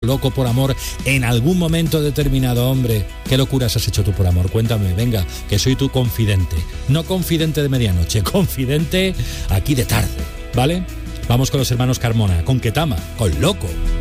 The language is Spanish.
loco por amor en algún momento determinado, hombre. ¿Qué locuras has hecho tú por amor? Cuéntame, venga, que soy tu confidente. No confidente de medianoche, confidente aquí de tarde, ¿vale? Vamos con los hermanos Carmona, con Ketama, con Loco.